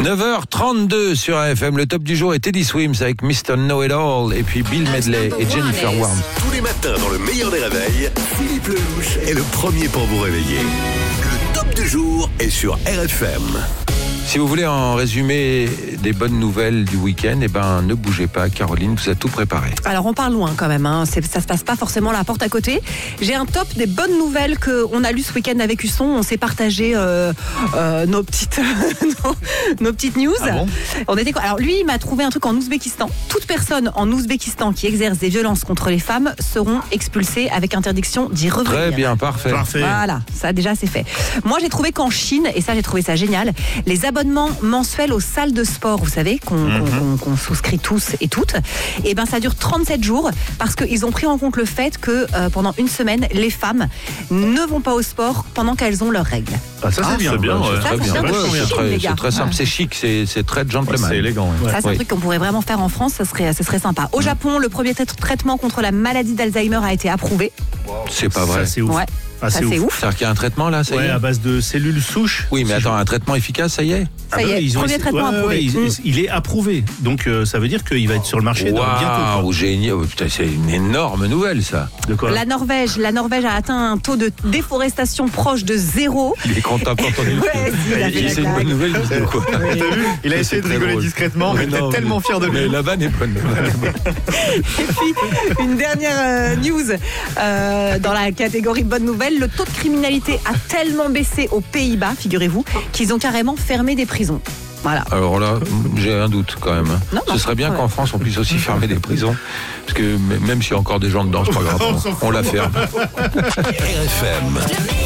9h32 sur AFM. Le top du jour est Teddy Swims avec Mr. Know-It-All et puis Bill Medley et Jennifer Warnes. Tous les matins dans le meilleur des réveils, Philippe Lelouch est le premier pour vous réveiller. Le top du jour est sur RFM. Si vous voulez en résumer des bonnes nouvelles du week-end, ne bougez pas. Caroline vous a tout préparé. Alors on part loin quand même, ça se passe pas forcément la porte à côté. J'ai un top des bonnes nouvelles qu'on a lues ce week-end avec Husson. On s'est partagé nos petites news. Ah bon Alors lui, il m'a trouvé un truc en Ouzbékistan. Toute personne en Ouzbékistan qui exerce des violences contre les femmes seront expulsées avec interdiction d'y revenir. Très bien, parfait. Voilà, ça déjà c'est fait. Moi j'ai trouvé qu'en Chine, et ça j'ai trouvé ça génial, les abonnements mensuels aux salles de sport, vous savez, qu'on souscrit tous et toutes, ça dure 37 jours parce qu'ils ont pris en compte le fait que pendant une semaine, les femmes ne vont pas au sport pendant qu'elles ont leurs règles. Ah, ça c'est bien. C'est bien, Ça, très c'est bien. bien de chez Chine, les gars. C'est très simple, Ouais. c'est chic, c'est très gentleman. C'est élégant. Ouais. Ça, c'est un truc qu'on pourrait vraiment faire en France, ce serait sympa. Au Japon, le premier traitement contre la maladie d'Alzheimer a été approuvé. C'est pas vrai. Ça, c'est ouf. Ouais. Ah, Ça, c'est ouf. C'est-à-dire qu'il y a un traitement là, ça y Ouais, est. à base de cellules souches. Oui, mais attends, un traitement efficace, ça y est. Ça y est, premier traitement approuvé. Il est approuvé. Donc ça veut dire qu'il va être sur le marché bientôt. Waouh, génial. Putain, c'est une énorme nouvelle, ça. De quoi La Norvège a atteint un taux de déforestation proche de 0. Il est content pour ton Ouais, si, il a fait la C'est une blague. bonne nouvelle, dis donc, quoi. T'as vu? Il a essayé de très rigoler drôle. discrètement, mais non, t'es tellement fier de Mais lui. la vanne est bonne. Et puis, une dernière news dans la catégorie bonne nouvelle. Le taux de criminalité a tellement baissé aux Pays-Bas, figurez-vous, qu'ils ont carrément fermé des prisons. Voilà. Alors là, j'ai un doute quand même. Non, Ce serait bien ouais. qu'en France, on puisse aussi fermer des prisons. Parce que même s'il y a encore des gens dedans, c'est pas grave. On s'en On la ferme. RFM.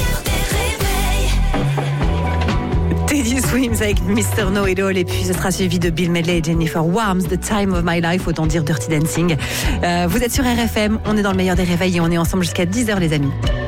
Teddy Swims avec Mr. Know-It-All et puis ce sera suivi de Bill Medley et Jennifer Warnes, The Time of My Life, autant dire Dirty Dancing. Vous êtes sur RFM, on est dans le meilleur des réveils et on est ensemble jusqu'à 10h les amis.